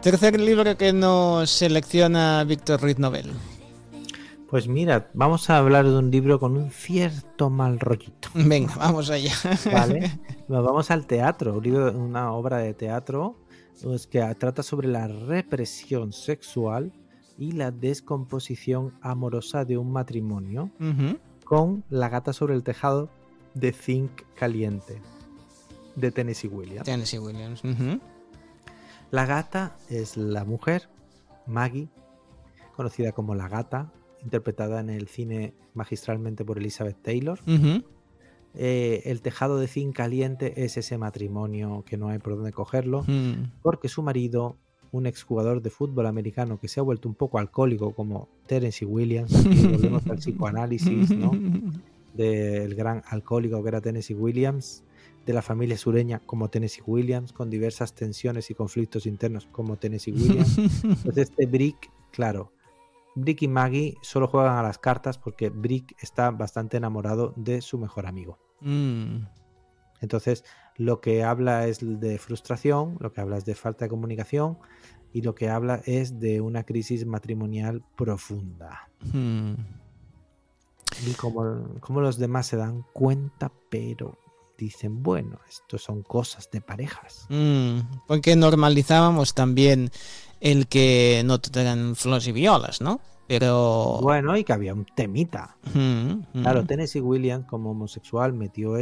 Tercer libro que nos selecciona Víctor Ruiz Novel. Pues mira, vamos a hablar de un libro con un cierto mal rollito. Venga, vamos allá. Vale, nos vamos al teatro, una obra de teatro pues, que trata sobre la represión sexual y la descomposición amorosa de un matrimonio con La gata sobre el tejado de Zinc Caliente, de Tennessee Williams. Tennessee Williams. La gata es la mujer, Maggie, conocida como La Gata, interpretada en el cine magistralmente por Elizabeth Taylor. El tejado de zinc caliente es ese matrimonio que no hay por dónde cogerlo, porque su marido, un exjugador de fútbol americano que se ha vuelto un poco alcohólico como Tennessee Williams, y volvemos al psicoanálisis, ¿no?, del gran alcohólico que era Tennessee Williams, de la familia sureña como Tennessee Williams, con diversas tensiones y conflictos internos como Tennessee Williams. Pues este Brick, claro, Brick y Maggie solo juegan a las cartas porque Brick está bastante enamorado de su mejor amigo. Entonces, lo que habla es de frustración, lo que habla es de falta de comunicación y lo que habla es de una crisis matrimonial profunda. Y como los demás se dan cuenta, pero dicen, bueno, esto son cosas de parejas. Porque normalizábamos también el que no te traigan flores y violas, ¿no? Pero bueno, y que había un temita. Claro, Tennessee Williams como homosexual metió